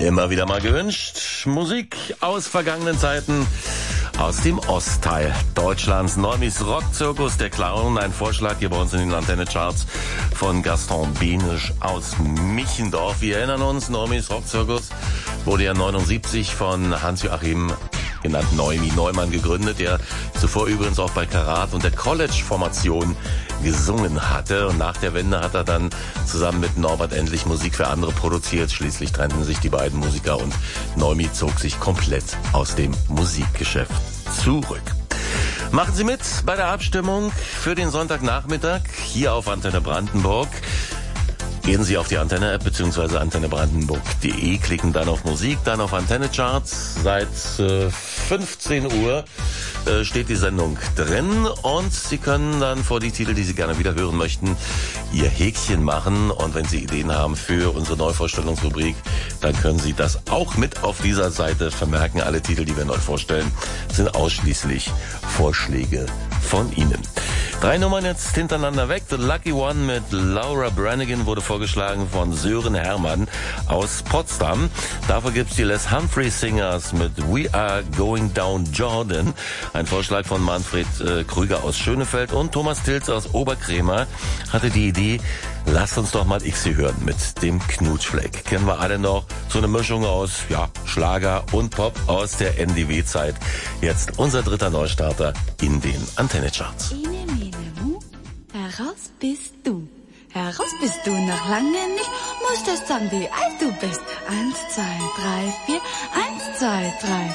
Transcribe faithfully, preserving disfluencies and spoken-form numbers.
Immer wieder mal gewünscht. Musik aus vergangenen Zeiten. Aus dem Ostteil Deutschlands. Neumis Rockzirkus, der Clown. Ein Vorschlag hier bei uns in den Antenne-Charts von Gaston Benisch aus Michendorf. Wir erinnern uns, Neumis Rockzirkus wurde ja neunundsiebzig von Hans-Joachim, genannt Neumi Neumann, gegründet, der zuvor übrigens auch bei Karat und der College-Formation gesungen hatte. Und nach der Wende hat er dann zusammen mit Norbert Endlich Musik für andere produziert. Schließlich trennten sich die beiden Musiker und Neumi zog sich komplett aus dem Musikgeschäft zurück. Machen Sie mit bei der Abstimmung für den Sonntagnachmittag hier auf Antenne Brandenburg. Gehen Sie auf die Antenne-App bzw. antenne brandenburg punkt de, klicken dann auf Musik, dann auf Antenne-Charts. Seit äh, fünfzehn Uhr äh, steht die Sendung drin und Sie können dann vor die Titel, die Sie gerne wieder hören möchten, Ihr Häkchen machen. Und wenn Sie Ideen haben für unsere Neuvorstellungsrubrik, dann können Sie das auch mit auf dieser Seite vermerken. Alle Titel, die wir neu vorstellen, sind ausschließlich Vorschläge von Ihnen. Drei Nummern jetzt hintereinander weg. The Lucky One mit Laura Branigan wurde vorgeschlagen von Sören Hermann aus Potsdam. Dafür gibt's die Les Humphrey Singers mit We Are Going Down Jordan. Ein Vorschlag von Manfred äh, Krüger aus Schönefeld und Thomas Tilz aus Oberkrämer hatte die Idee, lasst uns doch mal Xi hören mit dem Knutschfleck. Kennen wir alle noch, so eine Mischung aus ja, Schlager und Pop aus der N D W-Zeit. Jetzt unser dritter Neustarter in den Antenne-Charts. Heraus bist du. Heraus bist du noch lange nicht. Musst erst sagen, wie alt du bist. Eins, zwei, drei, vier. Eins, zwei, drei.